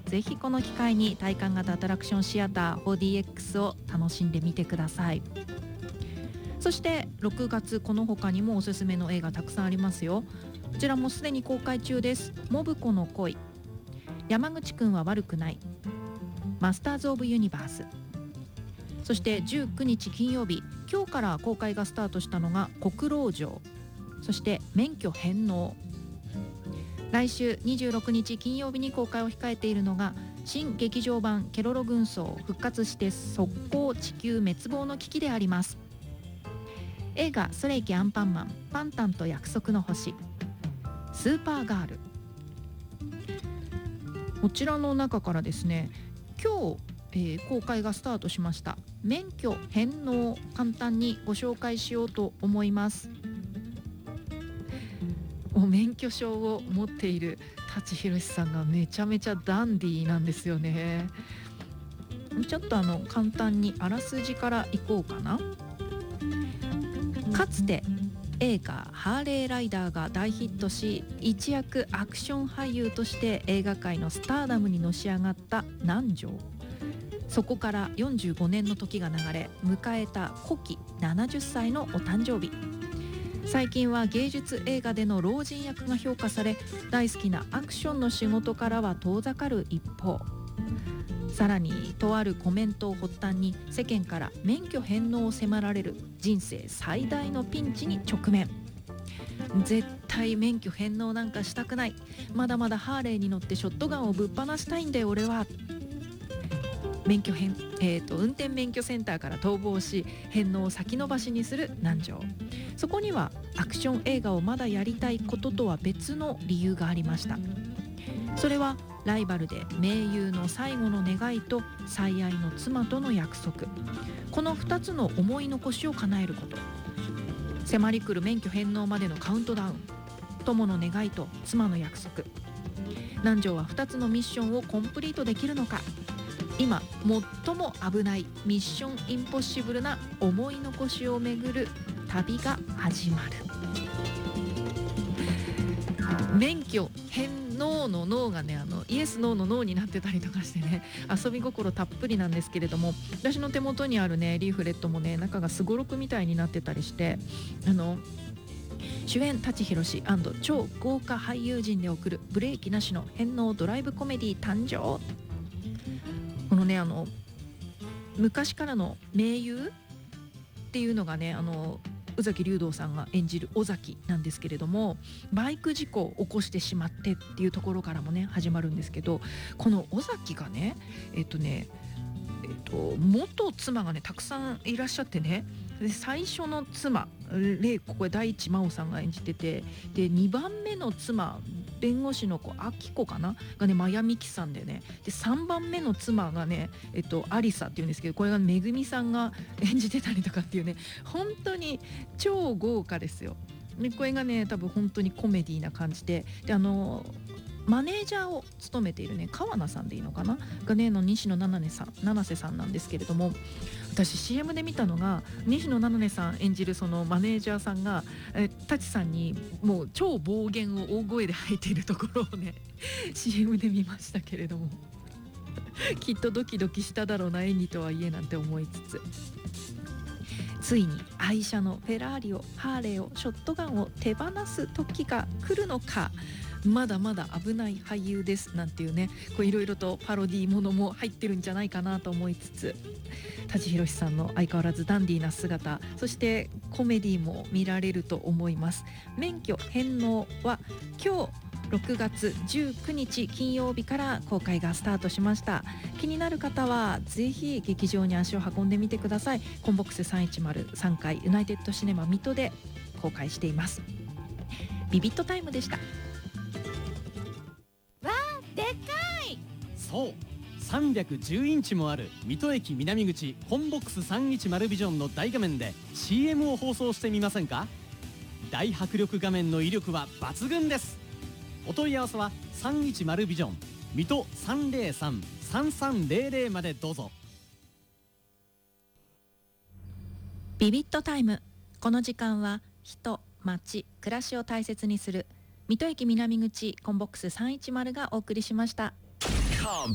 ぜひこの機会に体感型アトラクションシアター 4DX を楽しんでみてください。そして6月この他にもおすすめの映画たくさんありますよ。こちらもすでに公開中です。モブコの恋、山口くんは悪くない、マスターズ・オブ・ユニバース。そして19日金曜日、今日から公開がスタートしたのが国老城、そして免許返納。来週26日金曜日に公開を控えているのが新劇場版ケロロ軍曹復活して速攻地球滅亡の危機であります。映画ストレイキアンパンマン、パンタンと約束の星、スーパーガール。こちらの中からですね、今日、公開がスタートしました免許返納、簡単にご紹介しようと思います。免許証を持っている舘ひろしさんがめちゃめちゃダンディーなんですよね。ちょっと簡単にあらすじからいこうかな。かつて映画ハーレーライダーが大ヒットし、一躍アクション俳優として映画界のスターダムにのし上がった南條。そこから45年の時が流れ、迎えた古希70歳のお誕生日。最近は芸術映画での老人役が評価され、大好きなアクションの仕事からは遠ざかる一方、さらにとあるコメントを発端に世間から免許返納を迫られる人生最大のピンチに直面。絶対免許返納なんかしたくない、まだまだハーレーに乗ってショットガンをぶっ放したいんだよ俺は。運転免許センターから逃亡し、返納を先延ばしにする南條。そこにはアクション映画をまだやりたいこととは別の理由がありました。それはライバルで盟友の最後の願いと最愛の妻との約束、この2つの思い残しを叶えること。迫り来る免許返納までのカウントダウン、友の願いと妻の約束。南條は2つのミッションをコンプリートできるのか。今最も危ないミッションインポッシブルな思い残しをめぐる旅が始まる。免許返納の脳がね、イエスノーの脳になってたりとかしてね、遊び心たっぷりなんですけれども、私の手元にあるねリーフレットもね、中がすごろくみたいになってたりして、主演舘ひろし&超豪華俳優陣で送るブレーキなしの返納ドライブコメディ誕生。このね、昔からの盟友っていうのがね、宇崎竜童さんが演じる尾崎なんですけれども、バイク事故を起こしてしまってっていうところからもね始まるんですけど、この尾崎がね元妻がねたくさんいらっしゃってね、で最初の妻玲子、これ大地真央さんが演じてて、で2番目の妻弁護士の子あきこかながね真矢美樹さんでね、で3番目の妻がねアリサっていうんですけど、これがめぐみさんが演じてたりとかっていうね、本当に超豪華ですよ。でこれがね多分本当にコメディーな感じで、マネージャーを務めているね川名さんでいいのかながね西野七瀬さんなんですけれども、私 CM で見たのが西野七瀬さん演じるそのマネージャーさんが舘さんにもう超暴言を大声で吐いているところをねCM で見ましたけれどもきっとドキドキしただろうな演技とはいえなんて思いつつ、ついに愛車のフェラーリをハーレーをショットガンを手放す時が来るのか、まだまだ危ない俳優ですなんていうね、いろいろとパロディーものも入ってるんじゃないかなと思いつつ、舘ひろしさんの相変わらずダンディーな姿、そしてコメディも見られると思います。免許返納は今日6月19日金曜日から公開がスタートしました。気になる方はぜひ劇場に足を運んでみてください。コンボックス310 3階ユナイテッドシネマ水戸で公開しています。ビビットタイムでした。 でかい。 そう、310インチもある水戸駅南口コンボックス310ビジョンの大画面で CM を放送してみませんか。大迫力画面の威力は抜群です。お問い合わせは310ビジョン水戸303-3300までどうぞ。 ビビットタイム、この時間は人、街、暮らしを大切にする水戸駅南口コンボックス310がお送りしました。 コン